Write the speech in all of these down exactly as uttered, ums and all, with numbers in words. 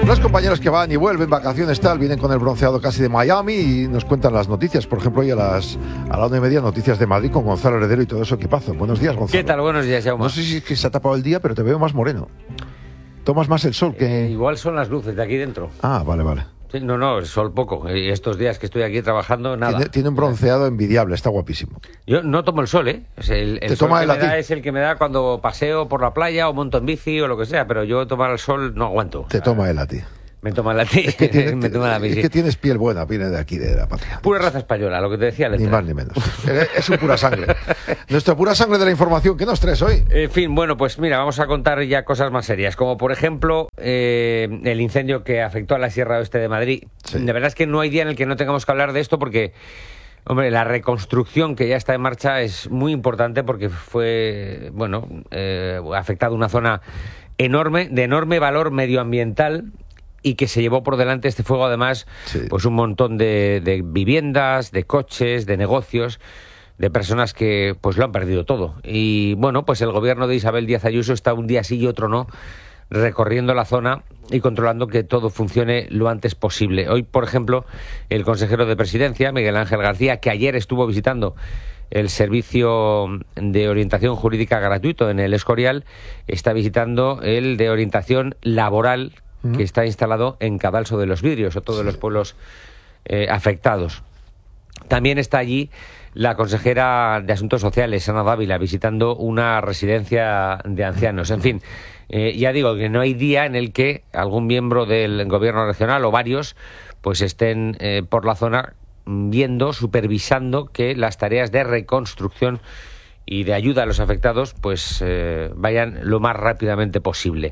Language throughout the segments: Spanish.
Los compañeros que van y vuelven, vacaciones tal, vienen con el bronceado casi de Miami y nos cuentan las noticias. Por ejemplo, hoy a las a la una y media, noticias de Madrid con Gonzalo Heredero y todo eso equipazo. Buenos días, Gonzalo. ¿Qué tal? Buenos días, Jaume. No sé si es que se ha tapado el día, pero te veo más moreno. Tomas más el sol que... Eh, igual son las luces de aquí dentro. Ah, vale, vale. Sí, no, no, el sol poco. Y estos días que estoy aquí trabajando, nada. Tiene, tiene un bronceado envidiable, está guapísimo. Yo no tomo el sol, ¿eh? O sea, el el ¿Te sol toma que el me a ti? da es el que me da cuando paseo por la playa o monto en bici o lo que sea, pero yo tomar el sol no aguanto. Te toma él a ti. Me toma la ti. Es que, tiene, me toma la es bici. que tienes piel buena, viene de aquí, de la patria. Pura raza española, lo que te decía. Ni más ni menos. Es un pura sangre. Nuestra pura sangre de la información. ¿Qué nos traes hoy? En fin, bueno, pues mira, vamos a contar ya cosas más serias, como por ejemplo eh, el incendio que afectó a la Sierra Oeste de Madrid. Sí. La verdad es que no hay día en el que no tengamos que hablar de esto porque, hombre, la reconstrucción que ya está en marcha es muy importante porque fue, bueno, eh, afectado una zona enorme, de enorme valor medioambiental, y que se llevó por delante este fuego, además, Sí. pues un montón de, de viviendas, de coches, de negocios, de personas que pues lo han perdido todo. Y bueno, pues el gobierno de Isabel Díaz Ayuso está un día sí y otro no, recorriendo la zona y controlando que todo funcione lo antes posible. Hoy, por ejemplo, el consejero de Presidencia, Miguel Ángel García, que ayer estuvo visitando el servicio de orientación jurídica gratuito en el Escorial, está visitando el de orientación laboral que está instalado en Cadalso de los Vidrios, otro de los pueblos eh, afectados. También está allí la consejera de Asuntos Sociales, Ana Dávila, visitando una residencia de ancianos. En fin, eh, ya digo que no hay día en el que algún miembro del gobierno regional o varios pues estén eh, por la zona viendo, supervisando que las tareas de reconstrucción y de ayuda a los afectados pues eh, vayan lo más rápidamente posible.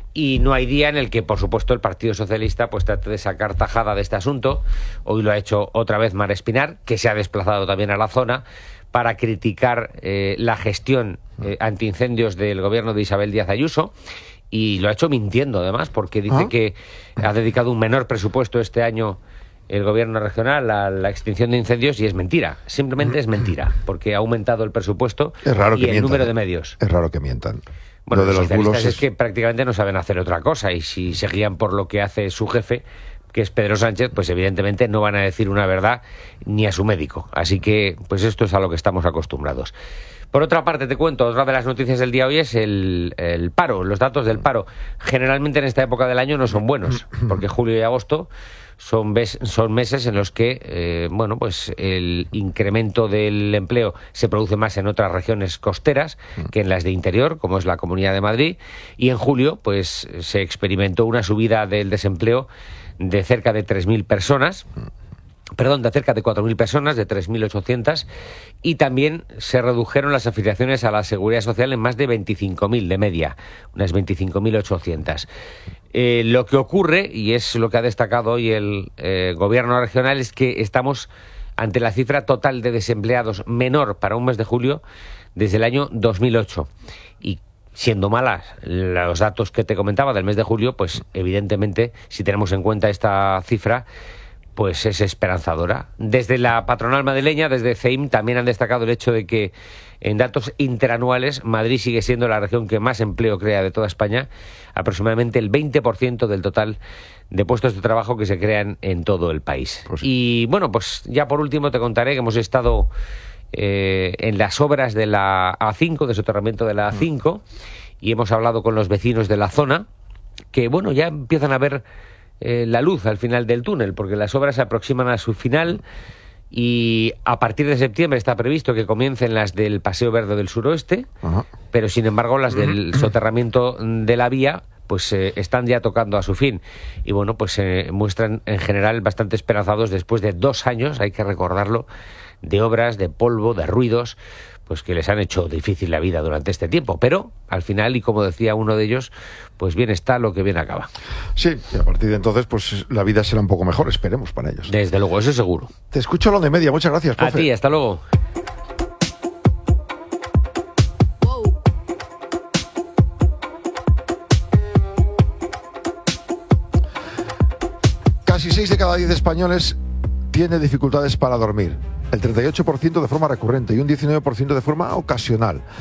Y no hay día en el que, por supuesto, el Partido Socialista pues trate de sacar tajada de este asunto. Hoy lo ha hecho otra vez Mar Espinar, que se ha desplazado también a la zona para criticar eh, la gestión eh, antiincendios del gobierno de Isabel Díaz Ayuso. Y lo ha hecho mintiendo, además, porque dice ¿Ah? que ha dedicado un menor presupuesto este año el gobierno regional a la extinción de incendios, y es mentira. Simplemente es mentira, porque ha aumentado el presupuesto Es raro y que el mientan, número ¿eh? de medios. Es raro que mientan. Bueno, Lo de los los socialistas bulos es es... que prácticamente no saben hacer otra cosa, y si se guían por lo que hace su jefe, que es Pedro Sánchez, pues evidentemente no van a decir una verdad ni a su médico. Así que, pues esto es a lo que estamos acostumbrados. Por otra parte, te cuento, otra de las noticias del día hoy es el, el paro, los datos del paro. Generalmente en esta época del año no son buenos, porque julio y agosto son, ves, son meses en los que, eh, bueno, pues el incremento del empleo se produce más en otras regiones costeras que en las de interior, como es la Comunidad de Madrid, y en julio, pues se experimentó una subida del desempleo de cerca de tres mil personas. Perdón, de cerca de cuatro mil personas, de tres mil ochocientas, y también se redujeron las afiliaciones a la Seguridad Social en más de veinticinco mil de media, unas veinticinco mil ochocientas. Eh, lo que ocurre, y es lo que ha destacado hoy el eh, gobierno regional, es que estamos ante la cifra total de desempleados menor para un mes de julio desde el año dos mil ocho. Y siendo malas los datos que te comentaba del mes de julio, pues evidentemente, si tenemos en cuenta esta cifra, pues es esperanzadora. Desde la patronal madrileña, desde C E I M, también han destacado el hecho de que en datos interanuales Madrid sigue siendo la región que más empleo crea de toda España, aproximadamente el veinte por ciento del total de puestos de trabajo que se crean en todo el país. Pues... Y bueno, pues ya por último te contaré que hemos estado eh, en las obras de la A cinco, de soterramiento de la A cinco, y hemos hablado con los vecinos de la zona, que bueno, ya empiezan a ver Eh, la luz al final del túnel, porque las obras se aproximan a su final y a partir de septiembre está previsto que comiencen las del Paseo Verde del Suroeste. Ajá. Pero sin embargo las del soterramiento de la vía pues eh, están ya tocando a su fin, y bueno, pues se eh, muestran en general bastante esperanzados después de dos años, hay que recordarlo, de obras, de polvo, de ruidos, pues que les han hecho difícil la vida durante este tiempo. Pero al final, y como decía uno de ellos, pues bien está lo que bien acaba. Sí, y a partir de entonces pues la vida será un poco mejor, esperemos para ellos. Desde luego, eso seguro. Te escucho a la una y media, muchas gracias, profe. A ti, hasta luego. Casi seis de cada diez españoles tiene dificultades para dormir. El treinta y ocho por ciento de forma recurrente y un diecinueve por ciento de forma ocasional.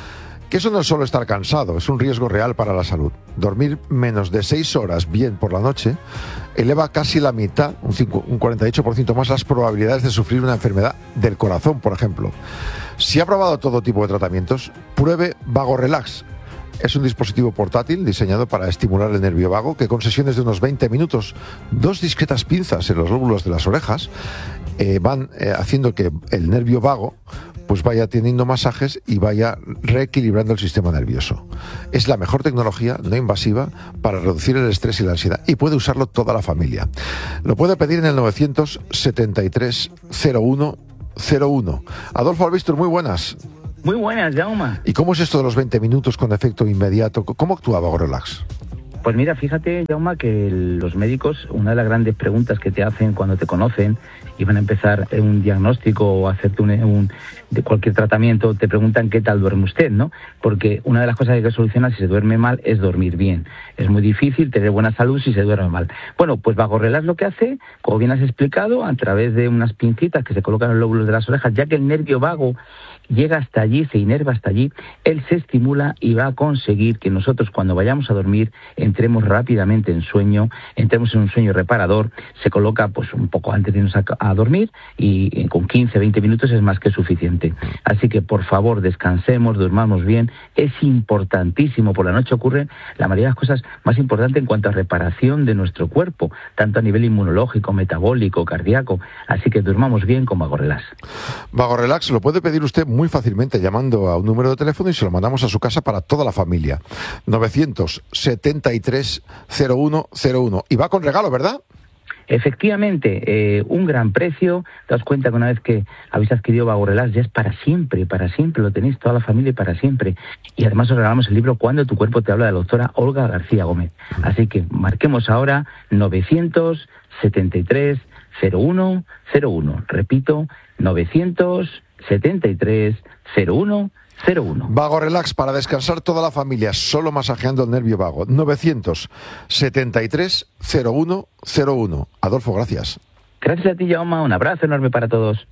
que eso no es solo estar cansado, es un riesgo real para la salud. Dormir menos de seis horas bien por la noche eleva casi la mitad, un, cinco, un cuarenta y ocho por ciento más, las probabilidades de sufrir una enfermedad del corazón, por ejemplo. Si ha probado todo tipo de tratamientos, pruebe Vago Relax. Es un dispositivo portátil diseñado para estimular el nervio vago, que con sesiones de unos veinte minutos, dos discretas pinzas en los lóbulos de las orejas, eh, van eh, haciendo que el nervio vago pues vaya teniendo masajes y vaya reequilibrando el sistema nervioso. Es la mejor tecnología no invasiva para reducir el estrés y la ansiedad, y puede usarlo toda la familia. Lo puede pedir en el novecientos setenta y tres cero uno cero uno. Adolfo Albistur, muy buenas. Muy buenas, Jaume. ¿Y cómo es esto de los veinte minutos con efecto inmediato? ¿Cómo actúa Vago Relax? Pues mira, fíjate, Jaume, que los médicos, una de las grandes preguntas que te hacen cuando te conocen y van a empezar un diagnóstico o hacerte un, un, de cualquier tratamiento, te preguntan qué tal duerme usted, ¿no? Porque una de las cosas que hay que solucionar si se duerme mal es dormir bien. Es muy difícil tener buena salud si se duerme mal. Bueno, pues Vago Relax lo que hace, como bien has explicado, a través de unas pincitas que se colocan en los lóbulos de las orejas, ya que el nervio vago llega hasta allí, se inerva hasta allí, él se estimula y va a conseguir que nosotros cuando vayamos a dormir entremos rápidamente en sueño, entremos en un sueño reparador. Se coloca pues un poco antes de irnos a, a dormir y con quince, veinte minutos es más que suficiente. Así que por favor descansemos, durmamos bien. Es importantísimo, por la noche ocurren la mayoría de las cosas más importantes en cuanto a reparación de nuestro cuerpo, tanto a nivel inmunológico, metabólico, cardíaco. Así que durmamos bien con Vago Relax. Vago Relax lo puede pedir usted muy fácilmente llamando a un número de teléfono y se lo mandamos a su casa para toda la familia. novecientos setenta y tres cero uno cero uno. Y va con regalo, ¿verdad? Efectivamente, eh, un gran precio. Te das cuenta que una vez que habéis adquirido Vago Relax ya es para siempre, para siempre, lo tenéis toda la familia y para siempre. Y además os regalamos el libro Cuando tu cuerpo te habla, de la doctora Olga García Gómez. Así que marquemos ahora novecientos setenta y tres cero uno cero uno. Repito, novecientos setenta y tres cero uno cero uno. Vago Relax para descansar toda la familia, solo masajeando el nervio vago. novecientos setenta y tres cero uno cero uno. Adolfo, gracias. Gracias a ti, Jaume. Un abrazo enorme para todos.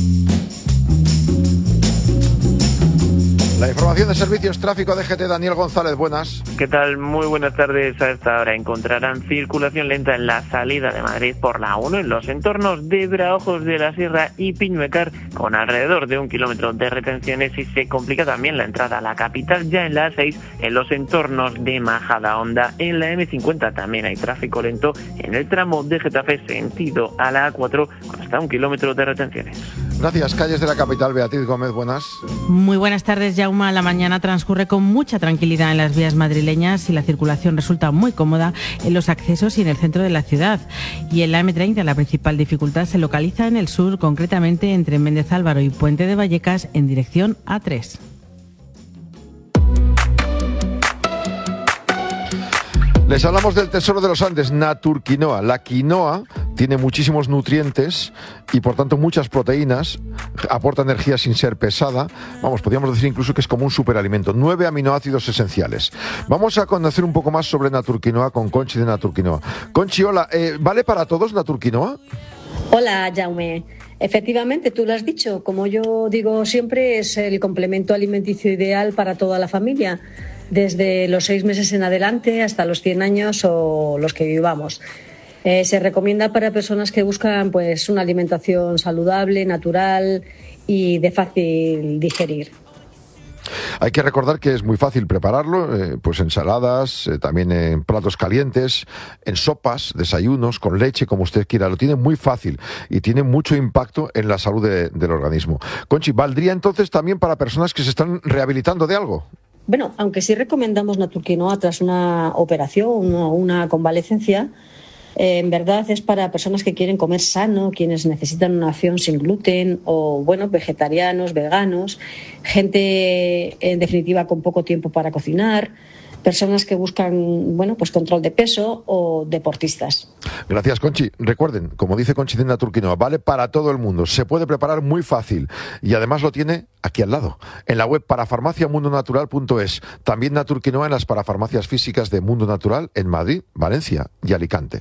La información de servicios tráfico D G T, Daniel González, buenas. ¿Qué tal? Muy buenas tardes. A esta hora encontrarán circulación lenta en la salida de Madrid por la uno en los entornos de Braojos de la Sierra y Piñuecar, con alrededor de un kilómetro de retenciones, y se complica también la entrada a la capital ya en la A seis en los entornos de Majadahonda. En la eme cincuenta también hay tráfico lento en el tramo de Getafe sentido a la A cuatro con hasta un kilómetro de retenciones. Gracias. Calles de la capital, Beatriz Gómez, buenas. Muy buenas tardes, Jaume. La mañana transcurre con mucha tranquilidad en las vías madrileñas y la circulación resulta muy cómoda en los accesos y en el centro de la ciudad. Y en la eme treinta la principal dificultad se localiza en el sur, concretamente entre Méndez Álvaro y Puente de Vallecas en dirección A tres. Les hablamos del tesoro de los Andes, Naturquinoa. La quinoa tiene muchísimos nutrientes y por tanto muchas proteínas, aporta energía sin ser pesada. Vamos, podríamos decir incluso que es como un superalimento. Nueve aminoácidos esenciales. Vamos a conocer un poco más sobre Naturquinoa con Conchi de Naturquinoa. Conchi, hola, eh, ¿vale para todos Naturquinoa? Hola, Jaume. Efectivamente, tú lo has dicho. Como yo digo siempre, es el complemento alimenticio ideal para toda la familia, desde los seis meses en adelante hasta los cien años o los que vivamos. Eh, se recomienda para personas que buscan pues una alimentación saludable, natural y de fácil digerir. Hay que recordar que es muy fácil prepararlo, eh, pues ensaladas, eh, también en platos calientes, en sopas, desayunos, con leche, como usted quiera. Lo tiene muy fácil y tiene mucho impacto en la salud de, del organismo. Conchi, ¿valdría entonces también para personas que se están rehabilitando de algo? Bueno, aunque sí recomendamos Naturquinoa tras una operación o una convalecencia, eh, en verdad es para personas que quieren comer sano, quienes necesitan una opción sin gluten o, bueno, vegetarianos, veganos, gente, en definitiva, con poco tiempo para cocinar, personas que buscan, bueno, pues control de peso o deportistas. Gracias, Conchi. Recuerden, como dice Conchi de Naturquinoa, vale para todo el mundo. Se puede preparar muy fácil y además lo tiene aquí al lado, en la web parafarmacia mundo natural punto es. También Naturquinoa en las parafarmacias físicas de Mundo Natural en Madrid, Valencia y Alicante.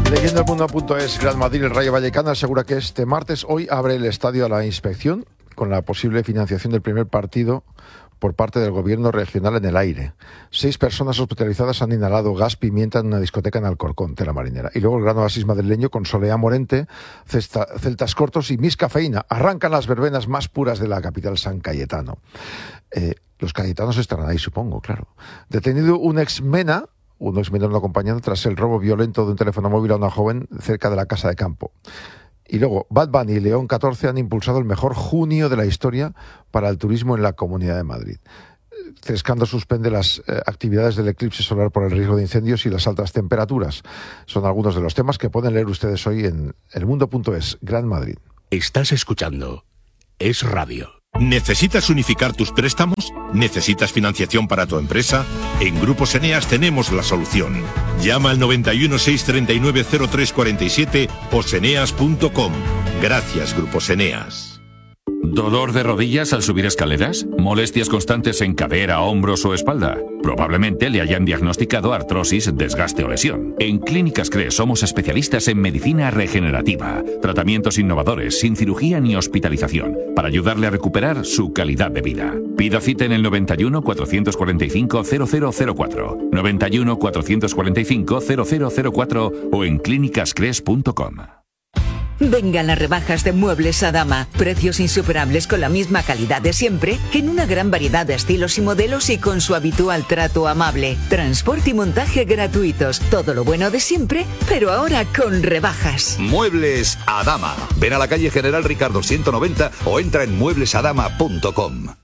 Leyendo el mundo punto es, Gran Madrid, el Rayo Vallecano asegura que este martes, hoy, abre el estadio a la inspección con la posible financiación del primer partido por parte del gobierno regional en el aire. Seis personas hospitalizadas han inhalado gas pimienta en una discoteca en Alcorcón, Tela Marinera. Y luego el Gran Oasis madrileño con Soleá Morente, cesta, Celtas Cortos y Miss Cafeína. Arrancan las verbenas más puras de la capital San Cayetano. Eh, los cayetanos estarán ahí, supongo, claro. Detenido un ex-mena, un ex menor no acompañado tras el robo violento de un teléfono móvil a una joven cerca de la casa de campo. Y luego, Bad Bunny y León catorce han impulsado el mejor junio de la historia para el turismo en la Comunidad de Madrid. Trescando suspende las eh, actividades del eclipse solar por el riesgo de incendios y las altas temperaturas. Son algunos de los temas que pueden leer ustedes hoy en el mundo punto es, Gran Madrid. Estás escuchando Es Radio. ¿Necesitas unificar tus préstamos? ¿Necesitas financiación para tu empresa? En Grupos Eneas tenemos la solución. Llama al noventa y uno, seiscientos treinta y nueve, cero tres cuarenta y siete o seneas punto com. Gracias, Grupos Eneas. ¿Dolor de rodillas al subir escaleras? ¿Molestias constantes en cadera, hombros o espalda? Probablemente le hayan diagnosticado artrosis, desgaste o lesión. En Clínicas CRES somos especialistas en medicina regenerativa, tratamientos innovadores, sin cirugía ni hospitalización, para ayudarle a recuperar su calidad de vida. Pida cita en el noventa y uno, cuatrocientos cuarenta y cinco, cero cero cero cuatro, noventa y uno, cuatrocientos cuarenta y cinco, cero cero cero cuatro o en clínicas cres punto com. Vengan las rebajas de Muebles Adama. Precios insuperables con la misma calidad de siempre, en una gran variedad de estilos y modelos y con su habitual trato amable. Transporte y montaje gratuitos. Todo lo bueno de siempre, pero ahora con rebajas. Muebles Adama. Ven a la calle General Ricardo ciento noventa o entra en muebles adama punto com.